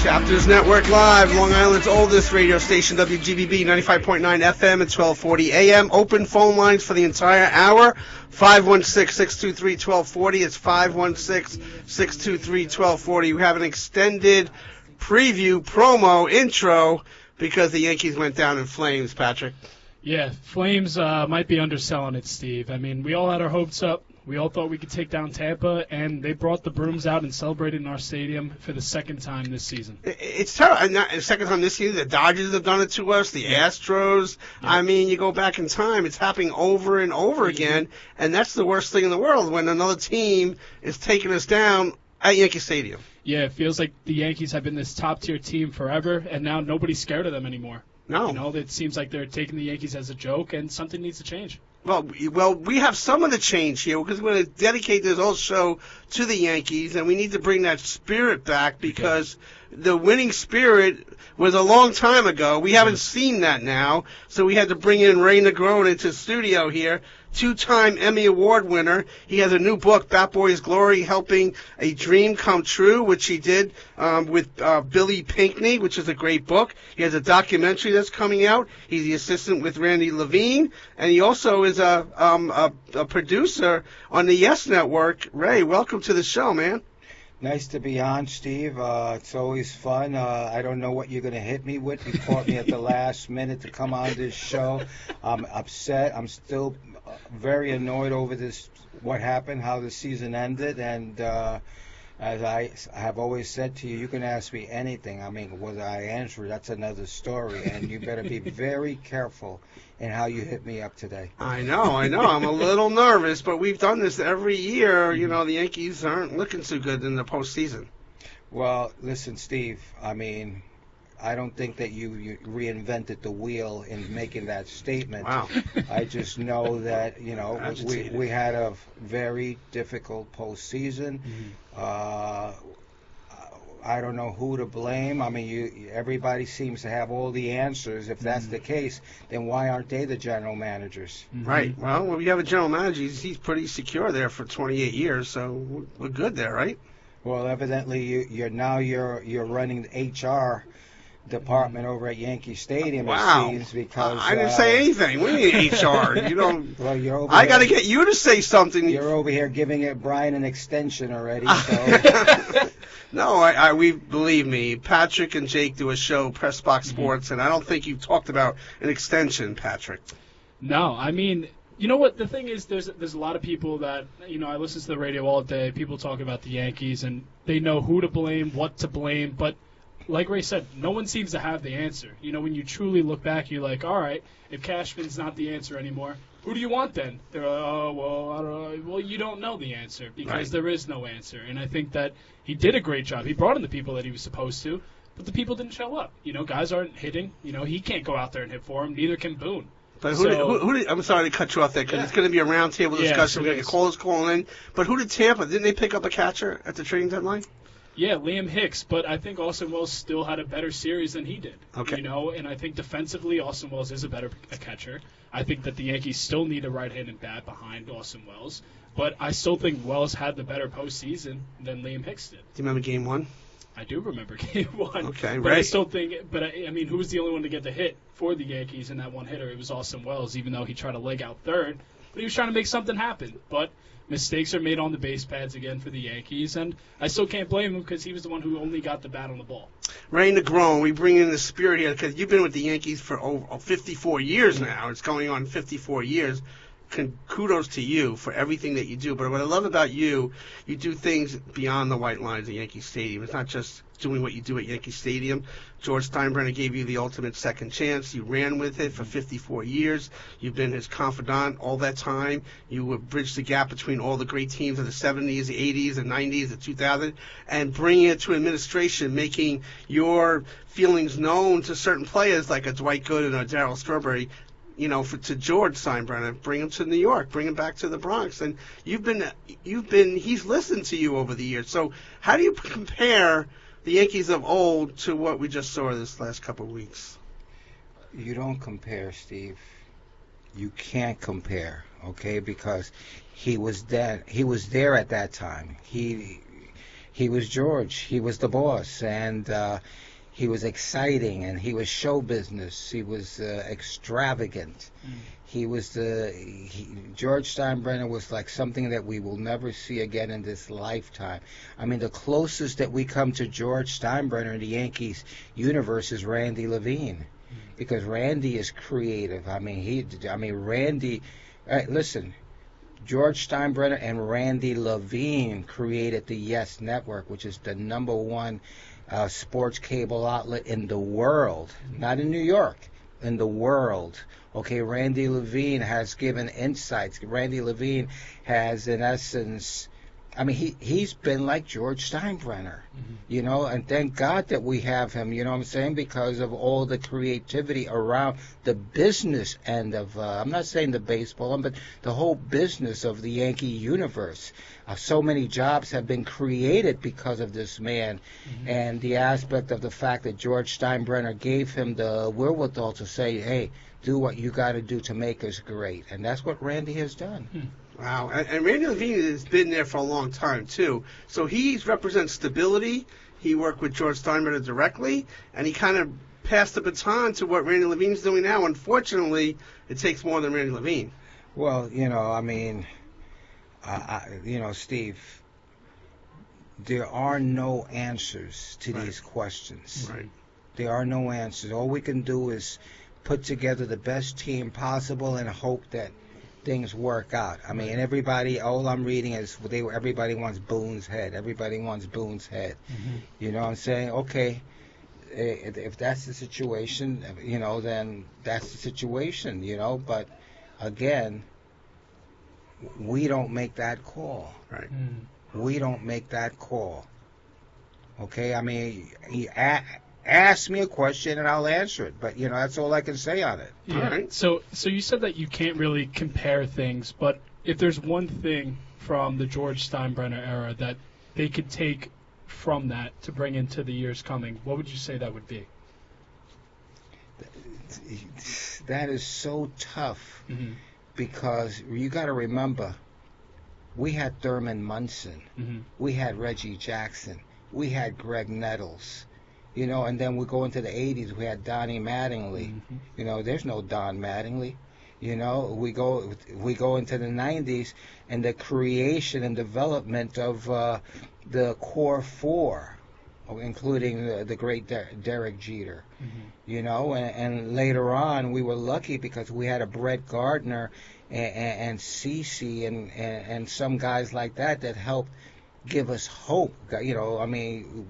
Chapters Network Live, Long Island's oldest radio station, WGBB 95.9 FM and 1240 AM. Open phone lines for the entire hour, 516-623-1240. It's 516-623-1240. We have an extended preview, promo, intro, because the Yankees went down in flames, Patrick. Yeah, Flames might be underselling it, Steve. I mean, we all had our hopes up. We all thought we could take down Tampa, and they brought the brooms out and celebrated in our stadium for the second time this season. It's terrible. And the second time this season, the Dodgers have done it to us, the Astros. Yeah. I mean, you go back in time, it's happening over and over again, and that's the worst thing in the world, when another team is taking us down at Yankee Stadium. Yeah, it feels like the Yankees have been this top-tier team forever, and now nobody's scared of them anymore. No. You know, it seems like they're taking the Yankees as a joke, and something needs to change. Well, we have some of the change here because we're going to dedicate this whole show to the Yankees, and we need to bring that spirit back because the winning spirit was a long time ago. We haven't seen that now, so we had to bring in Ray Negron into the studio here. Two-time Emmy Award winner. He has a new book, Bat Boys Glory, Helping a Dream Come True, which he did with Billy Pinkney, which is a great book. He has a documentary that's coming out. He's the assistant with Randy Levine, and he also is a producer on the Yes Network. Ray, welcome to the show, man. Nice to be on, Steve. It's always fun. I don't know what you're going to hit me with. You caught me at the last minute to come on this show. I'm upset. I'm still very annoyed over this, what happened, how the season ended. And as I have always said to you, you can ask me anything. I mean, whether I answer, that's another story. And you better be very careful in how you hit me up today. I know. I'm a little nervous, but we've done this every year. You know, the Yankees aren't looking too good in the postseason. Well, listen, Steve, I mean, I don't think that you reinvented the wheel in making that statement. Wow. I just know that, you know, we had a very difficult postseason. I don't know who to blame. I mean, everybody seems to have all the answers. If that's the case, then why aren't they the general managers? Right. Well, when you have a general manager, he's pretty secure there for 28 years, so we're good there, right? Well, evidently you're running the HR department over at Yankee Stadium. Wow. It seems, because I didn't say anything. We need HR. You don't. Well, you're over I got to get you to say something. You're over here giving Brian an extension already. So. No, we believe me. Patrick and Jake do a show, Press Box Sports, and I don't think you've talked about an extension, Patrick. No, I mean, you know what? The thing is, there's a lot of people that, you know, I listen to the radio all day. People talk about the Yankees, and they know who to blame, what to blame, but like Ray said, no one seems to have the answer. You know, when you truly look back, you're like, all right, if Cashman's not the answer anymore, who do you want then? They're like, oh, well, I don't know. Well, you don't know the answer because there is no answer. And I think that he did a great job. He brought in the people that he was supposed to, but the people didn't show up. You know, guys aren't hitting. You know, he can't go out there and hit for him. Neither can Boone. But I'm sorry to cut you off there because it's going to be a roundtable discussion. We're going to get callers calling in. But who did Tampa? Didn't they pick up a catcher at the trading deadline? Yeah, Liam Hicks, but I think Austin Wells still had a better series than he did. Okay. You know, and I think defensively Austin Wells is a better catcher. I think that the Yankees still need a right-handed bat behind Austin Wells, but I still think Wells had the better postseason than Liam Hicks did. Do you remember Game 1? I do remember Game 1. Okay, but right. I still think, I mean, who was the only one to get the hit for the Yankees in that one hitter? It was Austin Wells, even though he tried to leg out third, but he was trying to make something happen. But mistakes are made on the base pads again for the Yankees, and I still can't blame him because he was the one who only got the bat on the ball. Ray Negron, we bring in the spirit here because you've been with the Yankees for over 54 years now. It's going on 54 years. Kudos to you for everything that you do. But what I love about you do things beyond the white lines at Yankee Stadium. It's not just doing what you do at Yankee Stadium. George Steinbrenner gave you the ultimate second chance. You ran with it for 54 years. You've been his confidant all that time. You would bridge the gap between all the great teams of the 70s, the 80s, the 90s, the 2000s, and bringing it to administration, making your feelings known to certain players like a Dwight Gooden or Darryl Strawberry. You know, to George Steinbrenner, bring him to New York, bring him back to the Bronx, and he's listened to you over the years. So, how do you compare the Yankees of old to what we just saw this last couple of weeks? You don't compare, Steve. You can't compare, okay? Because he was there at that time. he was George. He was the boss, and he was exciting, and he was show business. He was extravagant. He was George Steinbrenner was like something that we will never see again in this lifetime. I mean, the closest that we come to George Steinbrenner in the Yankees universe is Randy Levine, because Randy is creative. I mean, Randy. Listen, George Steinbrenner and Randy Levine created the Yes Network, which is the #1 sports cable outlet in the world, not in New York, in the world. Okay, Randy Levine has given insights. Randy Levine has, in essence, I mean, he's been like George Steinbrenner, you know, and thank God that we have him, you know what I'm saying, because of all the creativity around the business end of, I'm not saying the baseball, but the whole business of the Yankee universe. So many jobs have been created because of this man, and the aspect of the fact that George Steinbrenner gave him the wherewithal to say, hey, do what you got to do to make us great. And that's what Randy has done. Wow. And Randy Levine has been there for a long time, too. So he represents stability. He worked with George Steinbrenner directly, and he kind of passed the baton to what Randy Levine's doing now. Unfortunately, it takes more than Randy Levine. Well, you know, I mean, you know, Steve, there are no answers to these questions. Right. There are no answers. All we can do is put together the best team possible and hope that things work out. I mean, everybody, all I'm reading is everybody wants Boone's head. Everybody wants Boone's head. You know what I'm saying? Okay, if that's the situation, you know, then that's the situation, you know. But, again, we don't make that call. Right. We don't make that call. Okay? I mean, ask me a question and I'll answer it. But, you know, that's all I can say on it. Yeah. All right. So you said that you can't really compare things, but if there's one thing from the George Steinbrenner era that they could take from that to bring into the years coming, what would you say that would be? That is so tough because you got to remember, we had Thurman Munson. We had Reggie Jackson. We had Greg Nettles. You know, and then we go into the 80s, we had Donnie Mattingly. You know, there's no Don Mattingly. You know, we go into the 90s and the creation and development of the core four, including the great Derek Jeter. You know, and later on we were lucky because we had a Brett Gardner and CeCe and some guys like that helped give us hope. You know, I mean,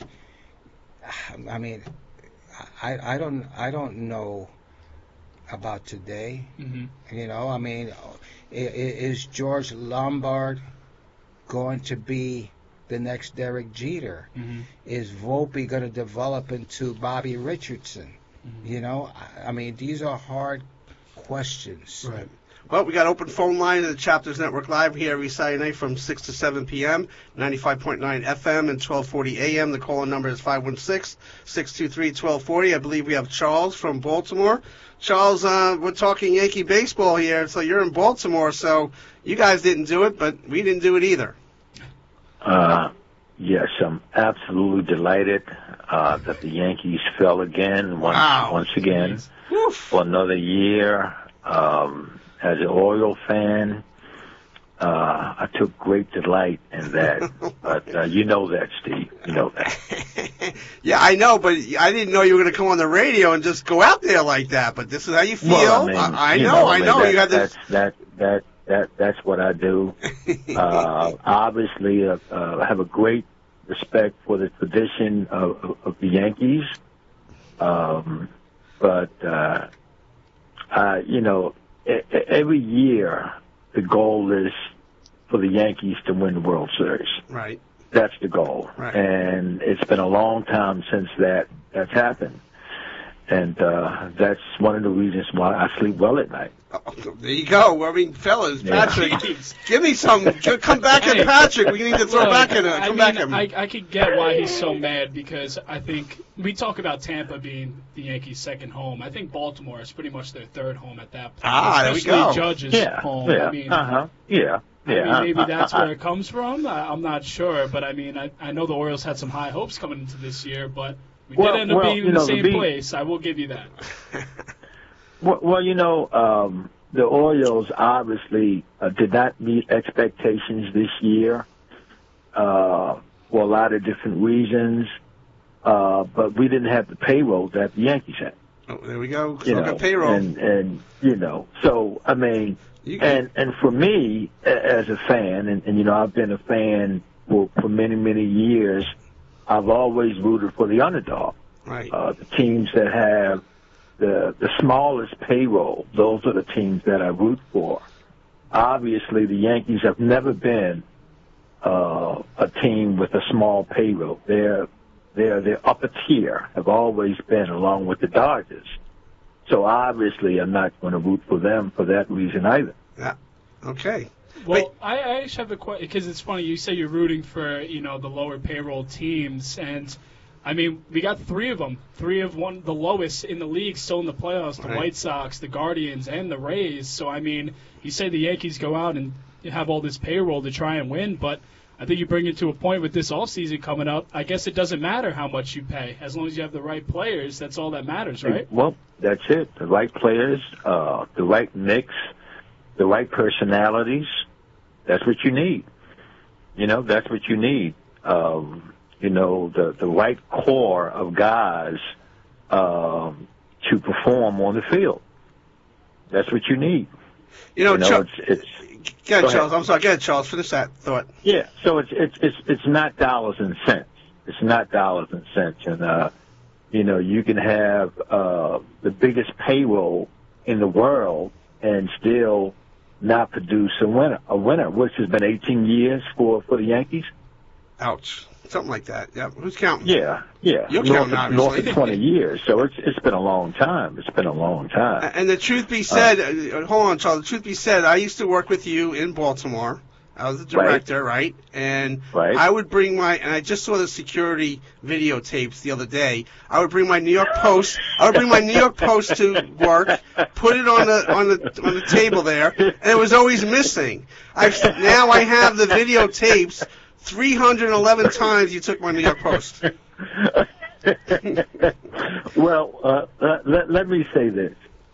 I don't know about today. You know, I mean, is George Lombard going to be the next Derek Jeter? Is Volpe going to develop into Bobby Richardson? You know, I mean, these are hard questions. Right. Well, we got open phone line at the Chapters Network Live here every Saturday night from 6 to 7 p.m., 95.9 FM and 1240 AM. The call-in number is 516-623-1240. I believe we have Charles from Baltimore. Charles, we're talking Yankee baseball here, so you're in Baltimore, so you guys didn't do it, but we didn't do it either. Yes, I'm absolutely delighted that the Yankees fell again, once again, for another year. As an Oriole fan, I took great delight in that. But you know that, Steve. You know that. Yeah, I know, but I didn't know you were going to come on the radio and just go out there like that. But this is how you feel. Well, I know. You got this. That's what I do. Obviously, I have a great respect for the tradition of the Yankees. But you know, every year the goal is for the Yankees to win the World Series. Right. That's the goal. Right. And it's been a long time since that's happened. And that's one of the reasons why I sleep well at night. Oh, there you go. I mean, fellas, Patrick, Yeah. give me some. Come back at Patrick. We need to throw back in. I could get why he's so mad because I think we talk about Tampa being the Yankees' second home. I think Baltimore is pretty much their third home at that point. There we especially go. Judge's home. Yeah. I mean, Yeah. maybe that's where it comes from. I'm not sure, but I mean, I know the Orioles had some high hopes coming into this year, but we did end up being in the same place. I will give you that. The Orioles obviously did not meet expectations this year for a lot of different reasons, but we didn't have the payroll that the Yankees had. Oh, there we go. Payroll. And so I mean, and for me as a fan, and I've been a fan for many, many years. I've always rooted for the underdog. Right. The teams that have the smallest payroll, those are the teams that I root for. Obviously, the Yankees have never been a team with a small payroll. They're upper tier, have always been, along with the Dodgers. So obviously, I'm not going to root for them for that reason either. Yeah. Okay. Well, I actually have a question, because it's funny, you say you're rooting for, the lower payroll teams, and, I mean, we got three of them, the lowest in the league still in the playoffs, the White Sox, the Guardians, and the Rays. So, I mean, you say the Yankees go out and have all this payroll to try and win, but I think you bring it to a point with this offseason coming up, I guess it doesn't matter how much you pay. As long as you have the right players, that's all that matters, right? Well, that's it. The right players, the right mix, the right personalities. That's what you need. That's what you need. The right core of guys to perform on the field. That's what you need. Go ahead, Charles. I'm sorry. Go ahead, Charles. Finish that thought. Yeah. So it's not dollars and cents. It's not dollars and cents. And you can have the biggest payroll in the world and still not produce a winner, which has been 18 years for the Yankees. Ouch. Something like that. Yeah. Who's counting? Yeah. You're counting, obviously. North of 20 years. So it's been a long time. It's been a long time. And the truth be said, hold on, Charles. The truth be said, I used to work with you in Baltimore. I was the director, right? And I would bring and I just saw the security videotapes the other day. I would bring my New York Post. I would bring my New York Post to work, put it on the table there, and it was always missing. Now I have the videotapes. 311 times you took my New York Post. Well, let me say this.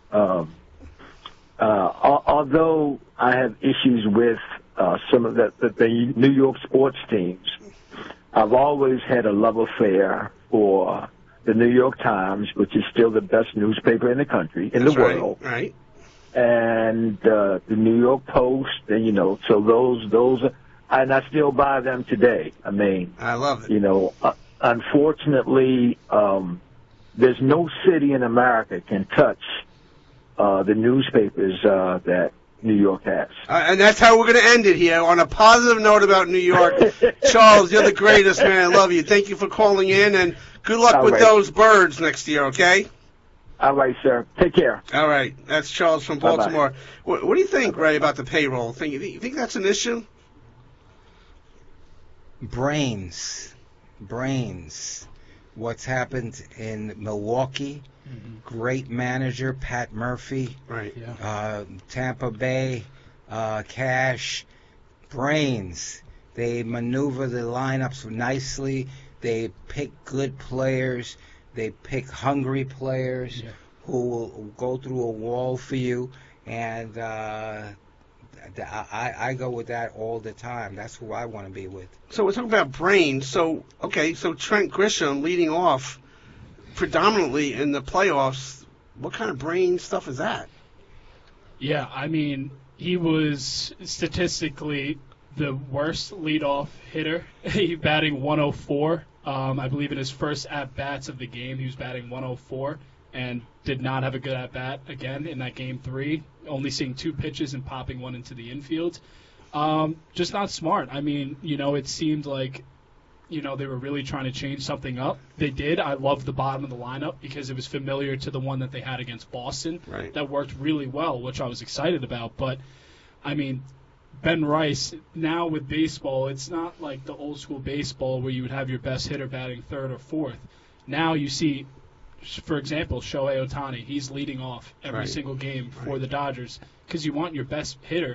Although I have issues with some of the New York sports teams, I've always had a love affair for the New York Times, which is still the best newspaper in the country, in the world. Right. And the New York Post, and so those are, and I still buy them today. I mean, I love it. Unfortunately, there's no city in America can touch the newspapers that New York has. And that's how we're going to end it here, on a positive note about New York. Charles, you're the greatest, man. I love you. Thank you for calling in, and good luck with those birds next year, okay? All right, sir. Take care. All right. That's Charles from Baltimore. Bye-bye. What do you think, Ray, about the payroll thing? You think that's an issue? Brains. What's happened in Milwaukee? Mm-hmm. Great manager, Pat Murphy. Right. Yeah. Tampa Bay, Cash. Brains. They maneuver the lineups nicely. They pick good players. They pick hungry players who will go through a wall for you. And I go with that all the time. That's who I want to be with. So we're talking about brains. So Trent Grisham leading off predominantly in the playoffs. What kind of brain stuff is that? Yeah, I mean, he was statistically the worst leadoff hitter. He batting 104. I believe in his first at-bats of the game, he was batting 104 and did not have a good at-bat again in that Game 3, only seeing 2 pitches and popping one into the infield. Just not smart. I mean, it seemed like, they were really trying to change something up. They did. I loved the bottom of the lineup because it was familiar to the one that they had against Boston. Right. That worked really well, which I was excited about. But, I mean, Ben Rice, now with baseball, it's not like the old school baseball where you would have your best hitter batting third or fourth. Now you see, for example, Shohei Ohtani. He's leading off every single game for the Dodgers because you want your best hitter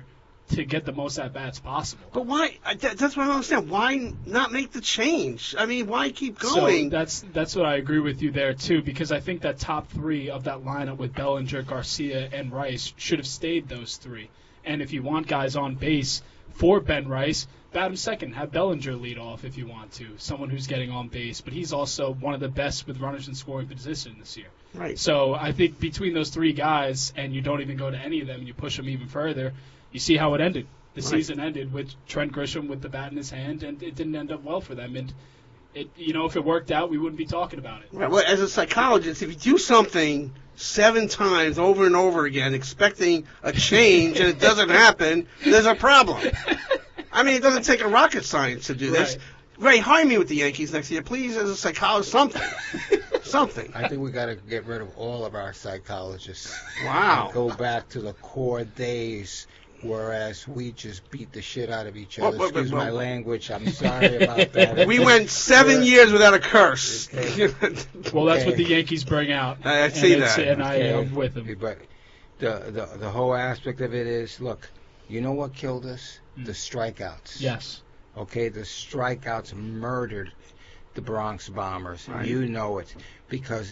to get the most at bats possible. But why? That's what I don't understand. Why not make the change? I mean, why keep going? So that's what I agree with you there too, because I think that top three of that lineup with Bellinger, Garcia, and Rice should have stayed those three. And if you want guys on base for Ben Rice, bat him second. Have Bellinger lead off if you want to. Someone who's getting on base, but he's also one of the best with runners in scoring position this year. Right. So I think between those three guys, and you don't even go to any of them, and you push them even further, you see how it ended. The season ended with Trent Grisham with the bat in his hand, and it didn't end up well for them. And if it worked out, we wouldn't be talking about it. Right. Well, as a psychologist, if you do something 7 times over and over again, expecting a change, and it doesn't happen, there's a problem. I mean, it doesn't take a rocket science to do this. Ray, hire me with the Yankees next year, please, as a psychologist. Something. I think we got to get rid of all of our psychologists. Wow. And go back to the core days, whereas we just beat the shit out of each other. Excuse my language. I'm sorry about that. We went 7 years without a curse. Okay. Well, that's what the Yankees bring out. I see that. And I am with them. But the whole aspect of it is, look, you know what killed us? The strikeouts. Yes. Okay, the strikeouts murdered the Bronx Bombers. Right. You know it. Because,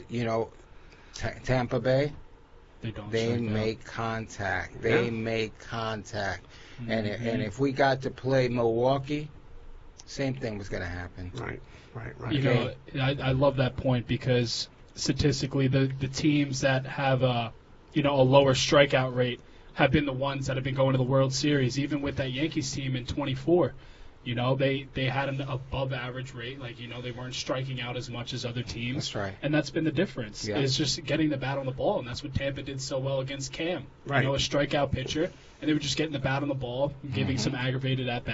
Tampa Bay, they make contact. They make contact. Mm-hmm. And if we got to play Milwaukee, same thing was going to happen. Right. I love that point because statistically the teams that have a lower strikeout rate have been the ones that have been going to the World Series. Even with that Yankees team in 24, they had an above average rate. Like, they weren't striking out as much as other teams. That's right. And that's been the difference. Yeah. Is just getting the bat on the ball, and that's what Tampa did so well against Cam. Right. A strikeout pitcher, and they were just getting the bat on the ball, giving some aggravated at bats.